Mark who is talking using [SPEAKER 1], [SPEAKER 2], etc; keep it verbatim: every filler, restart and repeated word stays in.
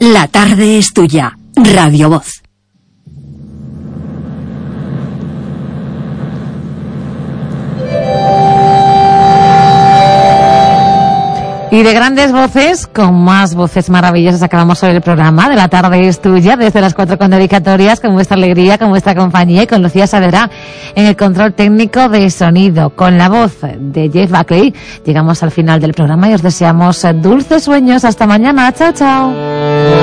[SPEAKER 1] La tarde es tuya. Radio Voz.
[SPEAKER 2] Y de grandes voces, con más voces maravillosas, acabamos hoy el programa de La tarde es tuya, desde las cuatro con dedicatorias, con vuestra alegría, con vuestra compañía, y con Lucía Saavedra en el control técnico de sonido, con la voz de Jeff Buckley. Llegamos al final del programa y os deseamos dulces sueños. Hasta mañana. Chao, chao.